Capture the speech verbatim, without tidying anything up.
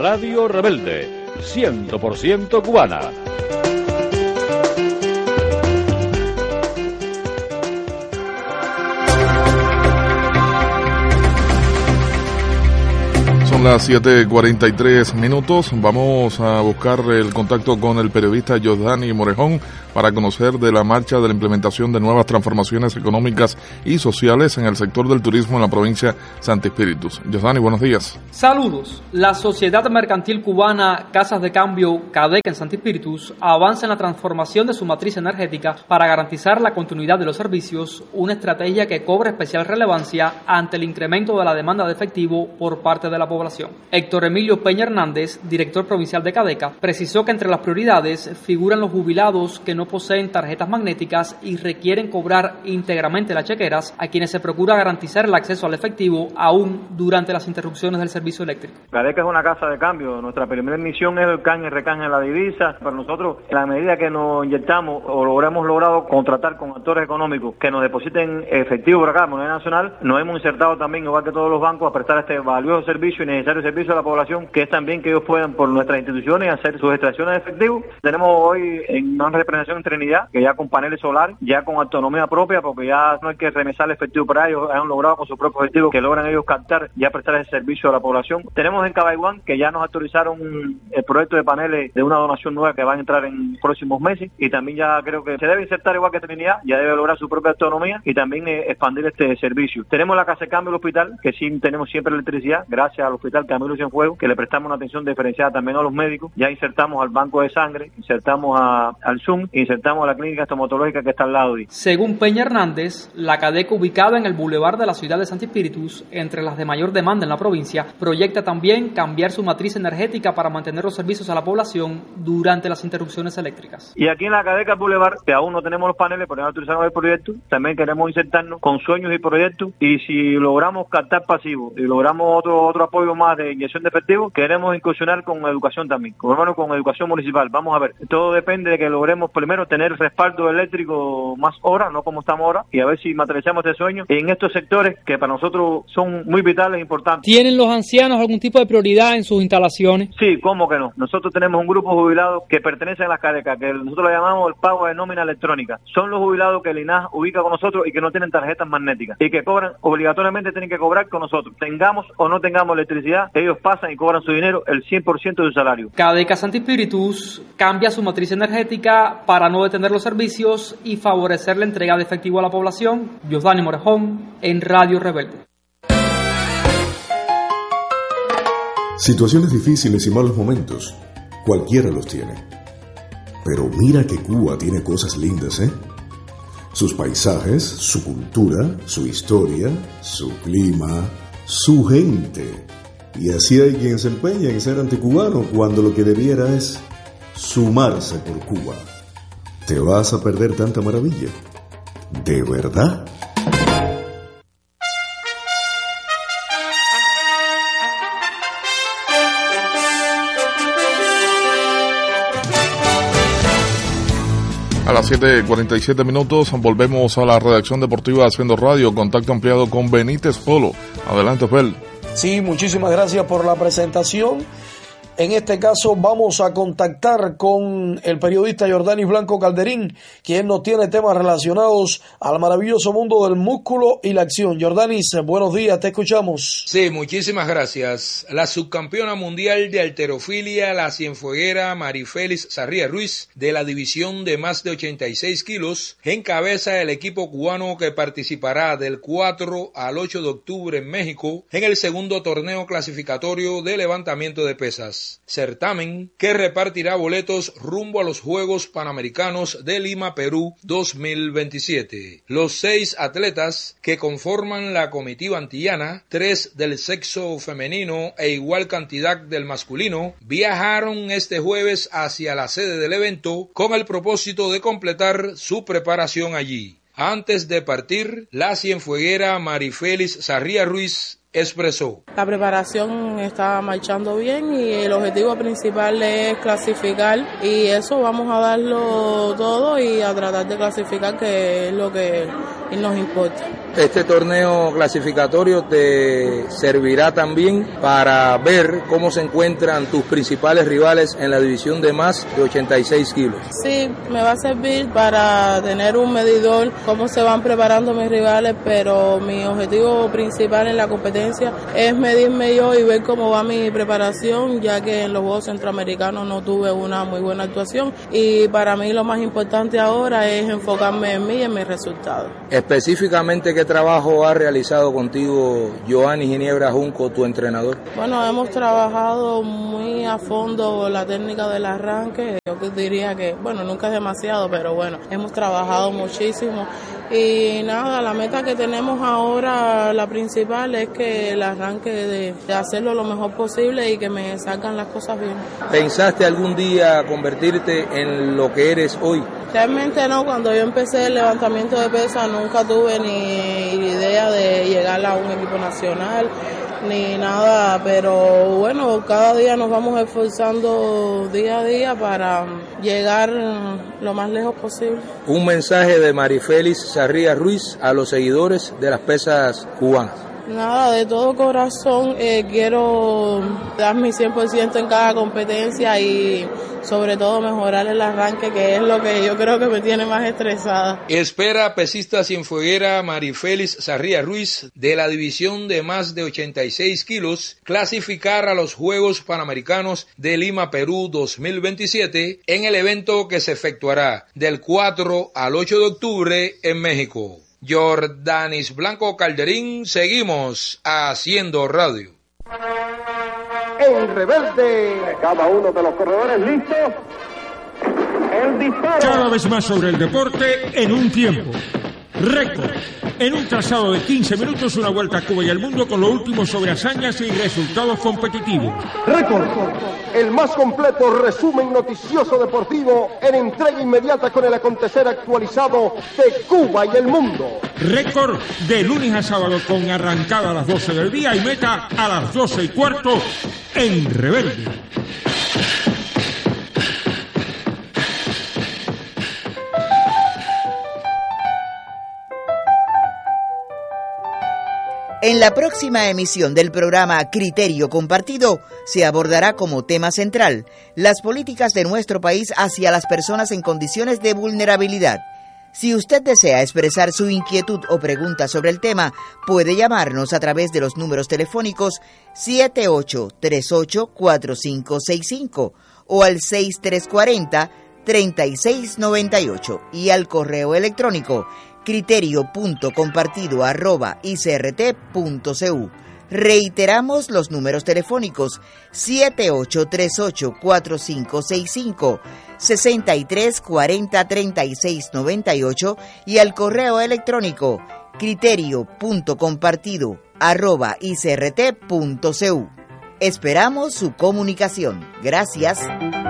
Radio Rebelde, cien por ciento cubana. Son las siete cuarenta y tres minutos. Vamos a buscar el contacto con el periodista Jordani Morejón para conocer de la marcha de la implementación de nuevas transformaciones económicas y sociales en el sector del turismo en la provincia Santi Espíritus. Jordani, buenos días. Saludos. La Sociedad Mercantil Cubana Casas de Cambio CADECA en Santi Espíritus avanza en la transformación de su matriz energética para garantizar la continuidad de los servicios, una estrategia que cobra especial relevancia ante el incremento de la demanda de efectivo por parte de la población. Héctor Emilio Peña Hernández, director provincial de CADECA, precisó que entre las prioridades figuran los jubilados que no poseen tarjetas magnéticas y requieren cobrar íntegramente las chequeras, a quienes se procura garantizar el acceso al efectivo aún durante las interrupciones del servicio eléctrico. CADECA es una casa de cambio. Nuestra primera misión es el canje y recanje de la divisa. Para nosotros, en la medida que nos inyectamos o lo hemos logrado contratar con actores económicos que nos depositen efectivo por acá, moneda nacional, nos hemos insertado también, igual que todos los bancos, a prestar este valioso servicio y necesario servicio a la población, que es también que ellos puedan por nuestras instituciones hacer sus extracciones de efectivo. Tenemos hoy en una representación en Trinidad, que ya con paneles solares, ya con autonomía propia, porque ya no hay que remesar el efectivo para ellos, han logrado con sus propios efectivos que logran ellos captar, ya prestar ese servicio a la población. Tenemos en Cabaiguán, que ya nos autorizaron el proyecto de paneles de una donación nueva que va a entrar en próximos meses, y también ya creo que se debe insertar igual que Trinidad, ya debe lograr su propia autonomía y también eh, expandir este servicio. Tenemos la casa de cambio del hospital, que sí tenemos siempre electricidad, gracias al hospital Camilo Cienfuegos, que le prestamos una atención diferenciada también a los médicos. Ya insertamos al banco de sangre, insertamos a, al Zoom, insertamos a la clínica estomatológica que está al lado. Según Peña Hernández, la CADECA, ubicada en el bulevar de la ciudad de Santi Espíritus, entre las de mayor demanda en la provincia, proyecta también cambiar su matriz energética para mantener los servicios a la población durante las interrupciones eléctricas. Y aquí en la CADECA Boulevard, que aún no tenemos los paneles, pero ya autorizamos el proyecto, también queremos insertarnos con sueños y proyectos, y si logramos captar pasivos y logramos otro otro apoyo más de inyección de efectivo, queremos incursionar con educación también, con, hermano, con educación municipal. Vamos a ver, todo depende de que logremos primero tener respaldo eléctrico más horas, no como estamos ahora, y a ver si materializamos este sueño en estos sectores que para nosotros son muy vitales e importantes. ¿Tienen los ancianos algún tipo de prioridad en sus instalaciones? Sí, ¿cómo que no? Nosotros tenemos un grupo de jubilados que pertenecen a las CADECA, que nosotros lo llamamos el pago de nómina electrónica. Son los jubilados que el I N A H ubica con nosotros y que no tienen tarjetas magnéticas y que cobran, obligatoriamente tienen que cobrar con nosotros. Tengamos o no tengamos electricidad, ellos pasan y cobran su dinero, el cien por ciento de su salario. CADECA Santi Espíritus cambia su matriz energética para no detener los servicios y favorecer la entrega de efectivo a la población. Jordani Morejón, en Radio Rebelde. Situaciones difíciles y malos momentos, cualquiera los tiene. Pero mira que Cuba tiene cosas lindas, ¿eh? Sus paisajes, su cultura, su historia, su clima, su gente. Y así hay quien se empeña en ser anticubano cuando lo que debiera es sumarse por Cuba. ¿Te vas a perder tanta maravilla? ¿De verdad? A las siete cuarenta y siete minutos volvemos a la redacción deportiva de Haciendo Radio. Contacto ampliado con Benítez Polo. Adelante, Fel. Sí, muchísimas gracias por la presentación. En este caso vamos a contactar con el periodista Jordani Blanco Calderín, quien nos tiene temas relacionados al maravilloso mundo del músculo y la acción. Jordanis, buenos días, te escuchamos. Sí, muchísimas gracias. La subcampeona mundial de halterofilia, la cienfueguera Marifélix Sarria Ruiz, de la división de más de ochenta y seis kilos, encabeza el equipo cubano que participará del cuatro al ocho de octubre en México en el segundo torneo clasificatorio de levantamiento de pesas. Certamen que repartirá boletos rumbo a los Juegos Panamericanos de Lima, Perú dos mil veintisiete. Los seis atletas que conforman la comitiva antillana, tres del sexo femenino e igual cantidad del masculino, viajaron este jueves hacia la sede del evento con el propósito de completar su preparación allí. Antes de partir, la cienfueguera Marifélix Sarria Ruiz expresó: la preparación está marchando bien y el objetivo principal es clasificar, y eso vamos a darlo todo y a tratar de clasificar, que es lo que nos importa. Este torneo clasificatorio te servirá también para ver cómo se encuentran tus principales rivales en la división de más de ochenta y seis kilos. Sí, me va a servir para tener un medidor, cómo se van preparando mis rivales, pero mi objetivo principal en la competencia es medirme yo y ver cómo va mi preparación, ya que en los Juegos Centroamericanos no tuve una muy buena actuación y para mí lo más importante ahora es enfocarme en mí y en mis resultados. Específicamente, ¿qué trabajo ha realizado contigo Joanny Ginebra Junco, tu entrenador? Bueno, hemos trabajado muy a fondo la técnica del arranque. Yo diría que, bueno, nunca es demasiado, pero bueno, hemos trabajado muchísimo. Y nada, la meta que tenemos ahora, la principal, es que el arranque de, de hacerlo lo mejor posible y que me salgan las cosas bien. ¿Pensaste algún día convertirte en lo que eres hoy? Realmente no, cuando yo empecé el levantamiento de pesas nunca tuve ni idea de llegar a un equipo nacional ni nada, pero bueno, cada día nos vamos esforzando día a día para llegar lo más lejos posible. Un mensaje de Marifélix Sarria Ruiz a los seguidores de las pesas cubanas. Nada, de todo corazón eh, quiero dar mi cien por ciento en cada competencia y sobre todo mejorar el arranque, que es lo que yo creo que me tiene más estresada. Espera pesista cienfueguera Marifélix Sarria Ruiz de la división de más de ochenta y seis kilos clasificar a los Juegos Panamericanos de Lima, Perú dos mil veintisiete en el evento que se efectuará del cuatro al ocho de octubre en México. Jordanis Blanco Calderín, seguimos haciendo radio. En Rebelde, cada uno de los corredores listos. El disparo. Cada vez más sobre el deporte en un tiempo récord. En un trazado de quince minutos, una vuelta a Cuba y al mundo con lo último sobre hazañas y resultados competitivos. Récord, el más completo resumen noticioso deportivo en entrega inmediata con el acontecer actualizado de Cuba y el mundo. Récord de lunes a sábado con arrancada a las doce del día y meta a las doce y cuarto en Rebelde. En la próxima emisión del programa Criterio Compartido se abordará como tema central las políticas de nuestro país hacia las personas en condiciones de vulnerabilidad. Si usted desea expresar su inquietud o pregunta sobre el tema, puede llamarnos a través de los números telefónicos siete ocho tres ocho cuatro cinco seis cinco o al seis tres cuatro cero tres seis nueve ocho y al correo electrónico criterio punto compartido arroba i c r t punto c u. Reiteramos los números telefónicos siete ocho tres ocho cuatro cinco seis cinco, seis tres cuatro cero tres seis nueve ocho y al correo electrónico criterio punto compartido arroba i c r t punto c u. Esperamos su comunicación. Gracias.